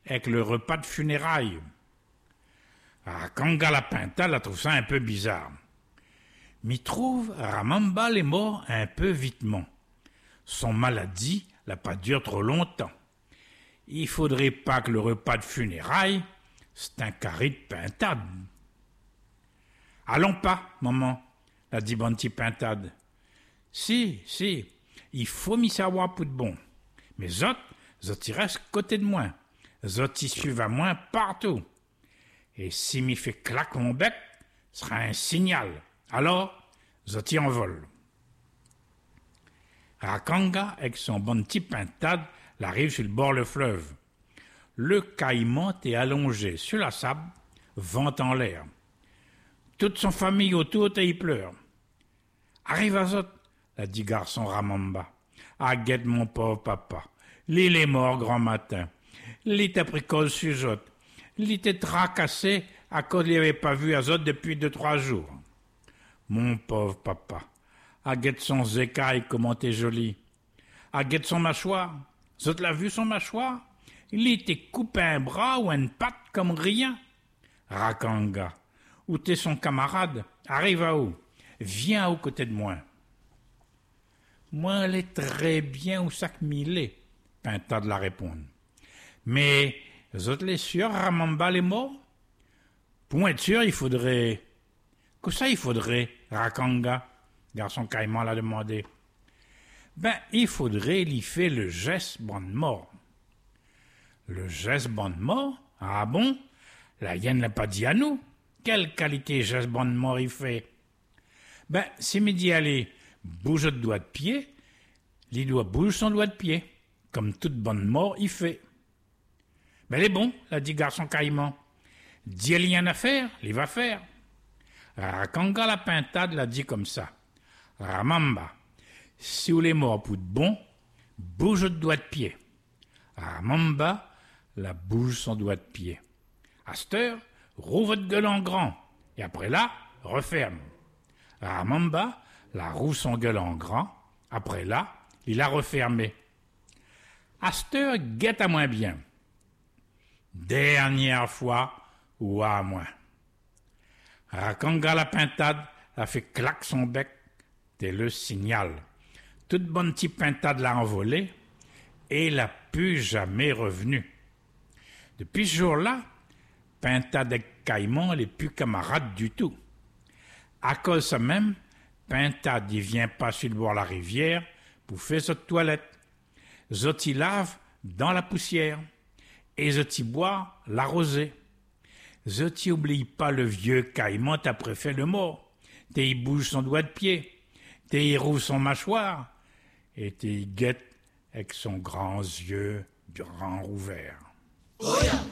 avec le repas de funérailles. Rakanga la Pintade la trouve ça un peu bizarre. M'y trouve Ramamba est mort un peu vitement. Son maladie l'a pas dure trop longtemps. Il faudrait pas que le repas de funérailles, c'est un carré de pintade. Allons pas, maman, l'a dit Banti Pintade. Si, il faut m'y savoir pour de bon. Mais zot y reste côté de moi. Zot y suivent à moi partout. Et si m'y fait claque mon bec, ce sera un signal. Alors, zot y envole. Rakanga, avec son Banti Pintade, l'arrive sur le bord le fleuve. Le caïman est allongé sur la sable, vent en l'air. Toute son famille autour y pleure. Arrive à zot, l'a dit garçon Ramamba. Ah, guette mon pauvre papa. L'île est mort grand matin. L'île t'a pris cause sur zot. L'île t'est tracassé à cause qu'il n'avait pas vu à zot depuis 2-3 jours. Mon pauvre papa. Ah, guette son zécaille, comment t'es joli. Ah, guette son mâchoire. Zot l'a vu son mâchoire? Il t'est coupé un bras ou une patte comme rien. Rakanga. Où t'es son camarade? Arrive à où? Viens aux côtés de moi. Moi, elle est très bien où ça que m'il est, Pintade la répondre. Mais, zot les sûrs, Ramamba les mort? Pour être sûr, il faudrait... Que ça, il faudrait, Rakanga? Garçon caïman l'a demandé. Ben, il faudrait lui faire le geste bon de mort. Le geste bon de mort? Ah bon? La hyène l'a pas dit à nous. Quelle qualité geste bon de mort il fait? Ben, si me dit aller, bouge le doigt de pied, il doit bouger son doigt de pied. Comme toute bonne mort, il fait. Ben, il est bon, l'a dit garçon caïman. Dis il y en a à faire, il va faire. Rakanga la Pintade l'a dit comme ça. Ramamba, si vous les morts pour de bon, bouge le doigt de pied. Ramamba la bouge son doigt de pied. À cette heure, rouvre votre gueule en grand, et après là, referme. Ramamba la rouvre son gueule en grand, après là, il a refermé. À cette heure, guette à moins bien. Dernière fois, ou à moins. Rakanga la Pintade a fait claque son bec, c'est le signal. Toute bonne petite Pintade l'a envolé, et il n'a plus jamais revenu. Depuis ce jour-là, Pintade et Caïman n'est plus camarades du tout. À cause de ça même, Pintade ne vient pas sur le bord de la rivière pour faire sa toilette. Zot y lave dans la poussière et zot y boit la rosée. Zot y oublie pas le vieux Caïman t'a préféré le mort. T'es y bouge son doigt de pied, t'es y rouvre son mâchoire et t'es y guette avec son grand yeux grand ouvert. Oh yeah.